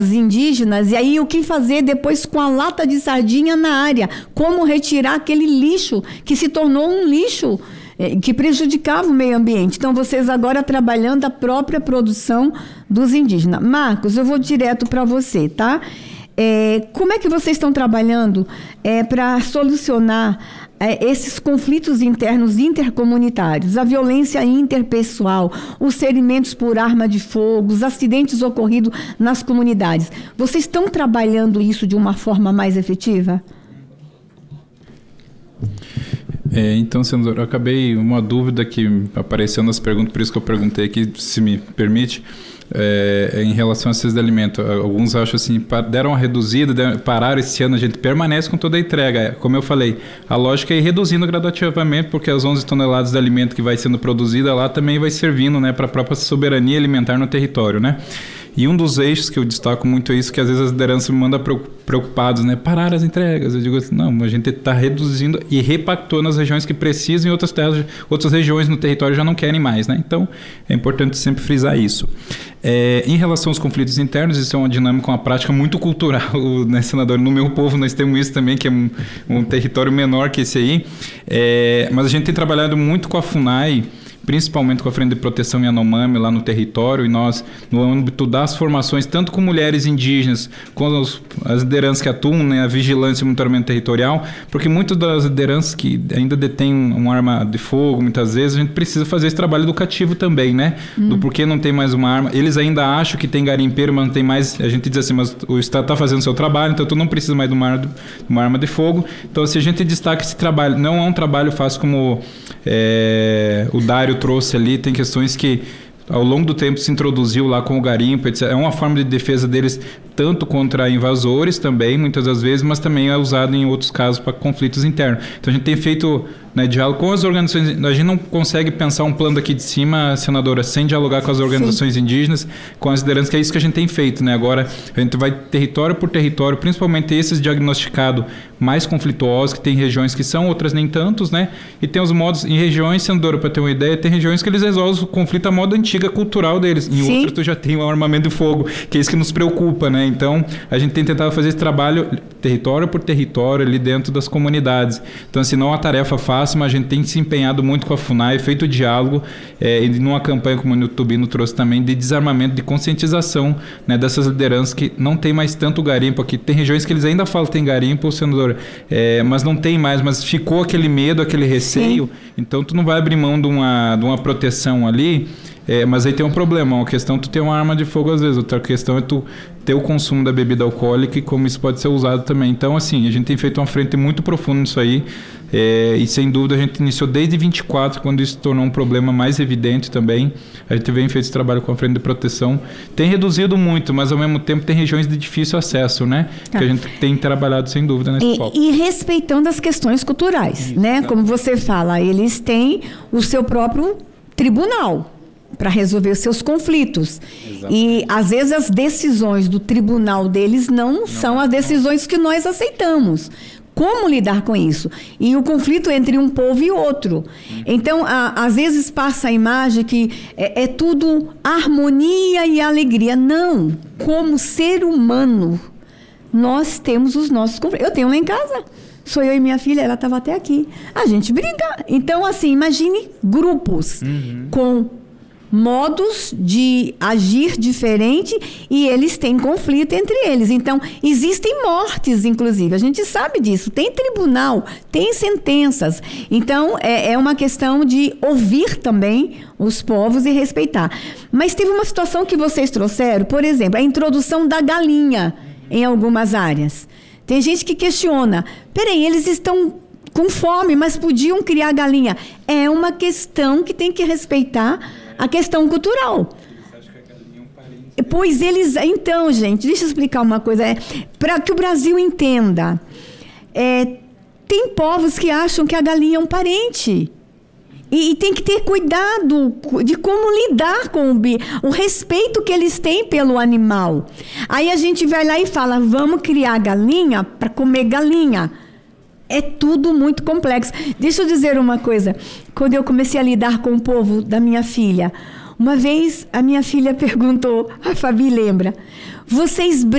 indígenas, e aí o que fazer depois com a lata de sardinha na área? Como retirar aquele lixo que se tornou um lixo que prejudicava o meio ambiente? Então, vocês agora trabalhando a própria produção dos indígenas. Marcos, eu vou direto para você, tá? Como é que vocês estão trabalhando para solucionar esses conflitos internos intercomunitários, a violência interpessoal, os ferimentos por arma de fogo, os acidentes ocorridos nas comunidades? Vocês estão trabalhando isso de uma forma mais efetiva? Então, senador, eu acabei uma dúvida que apareceu nas perguntas, por isso que eu perguntei aqui, se me permite, em relação a cestas de alimento. Alguns acham assim, deram uma reduzida, pararam esse ano, a gente permanece com toda a entrega. Como eu falei, a lógica é ir reduzindo gradativamente, porque as 11 toneladas de alimento que vai sendo produzida lá também vai servindo, né, para a própria soberania alimentar no território, né? E um dos eixos que eu destaco muito é isso, que às vezes as lideranças me mandam preocupados, né? Parar as entregas. Eu digo assim, não, a gente está reduzindo e repactuando as regiões que precisam e outras terras, outras regiões no território já não querem mais, né? Então, é importante sempre frisar isso. Em relação aos conflitos internos, isso é uma dinâmica, uma prática muito cultural, né, senador? No meu povo nós temos isso também, que é um território menor que esse aí. Mas a gente tem trabalhado muito com a FUNAI, principalmente com a Frente de Proteção Yanomami lá no território, e nós, no âmbito das formações, tanto com mulheres indígenas, com as lideranças que atuam, né, a vigilância e o monitoramento territorial, porque muitas das lideranças que ainda detêm uma arma de fogo, muitas vezes, a gente precisa fazer esse trabalho educativo também, né? Do porquê não tem mais uma arma. Eles ainda acham que tem garimpeiro, mas não tem mais. A gente diz assim, mas o Estado está fazendo o seu trabalho, então tu não precisa mais de uma arma de fogo. Então, se a gente destaca esse trabalho, não é um trabalho fácil como o Dário trouxe ali, tem questões que ao longo do tempo se introduziu lá com o garimpo, etc. É uma forma de defesa deles tanto contra invasores também, muitas das vezes, mas também é usado em outros casos para conflitos internos. Então a gente tem feito, né, diálogo com as organizações. A gente não consegue pensar um plano daqui de cima, senadora, sem dialogar com as organizações indígenas, com as lideranças, que é isso que a gente tem feito, né? Agora a gente vai território por território, principalmente esses diagnosticados mais conflituosos, que tem regiões que são, outras nem tantos, né? E tem os modos, em regiões, senadora, para ter uma ideia, tem regiões que eles resolvem o conflito à moda antiga cultural deles. Em outras tu já tem um armamento de fogo, que é isso que nos preocupa, né? Então a gente tem tentado fazer esse trabalho território por território ali dentro das comunidades. Então, assim, não é uma tarefa fácil, mas a gente tem se empenhado muito com a FUNAI, feito diálogo, e numa campanha, como o Tubino trouxe também, de desarmamento, de conscientização, né, dessas lideranças que não tem mais tanto garimpo aqui. Tem regiões que eles ainda falam que tem garimpo, senador, mas não tem mais, mas ficou aquele medo, aquele receio. Então tu não vai abrir mão de uma proteção ali. Mas aí tem um problema, uma questão é tu ter uma arma de fogo às vezes, outra questão é tu ter o consumo da bebida alcoólica e como isso pode ser usado também. Então, assim, a gente tem feito uma frente muito profunda nisso aí, e sem dúvida a gente iniciou desde 24, quando isso se tornou um problema mais evidente também. A gente vem feito esse trabalho com a frente de proteção. Tem reduzido muito, mas ao mesmo tempo tem regiões de difícil acesso, né? Que a gente tem trabalhado sem dúvida nesse foco. E respeitando as questões culturais, né? Como você fala, eles têm o seu próprio tribunal para resolver os seus conflitos. Exatamente. E, às vezes, as decisões do tribunal deles não são as decisões que nós aceitamos. Como lidar com isso? E o conflito entre um povo e outro. Então, às vezes passa a imagem que é tudo harmonia e alegria. Não. Como ser humano, nós temos os nossos conflitos. Eu tenho lá em casa. Sou eu e minha filha, ela estava até aqui. A gente briga. Então, assim, imagine grupos com modos de agir diferente e eles têm conflito entre eles. Então, existem mortes, inclusive. A gente sabe disso. Tem tribunal, tem sentenças. Então, é uma questão de ouvir também os povos e respeitar. Mas teve uma situação que vocês trouxeram, por exemplo, a introdução da galinha em algumas áreas. Tem gente que questiona, peraí, eles estão com fome, mas podiam criar galinha. É uma questão que tem que respeitar a questão cultural. Pois eles... Então, gente, deixa eu explicar uma coisa. Para que o Brasil entenda, tem povos que acham que a galinha é um parente. E tem que ter cuidado de como lidar com o respeito que eles têm pelo animal. Aí a gente vai lá e fala, vamos criar galinha para comer galinha. É tudo muito complexo. Deixa eu dizer uma coisa. Quando eu comecei a lidar com o povo da minha filha, Uma vez a minha filha perguntou, a Fabi lembra, vocês